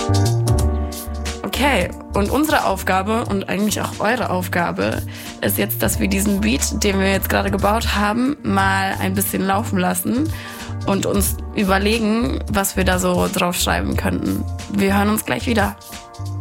Okay, und unsere Aufgabe und eigentlich auch eure Aufgabe ist jetzt, dass wir diesen Beat, den wir jetzt gerade gebaut haben, mal ein bisschen laufen lassen und uns überlegen, was wir da so drauf schreiben könnten. Wir hören uns gleich wieder.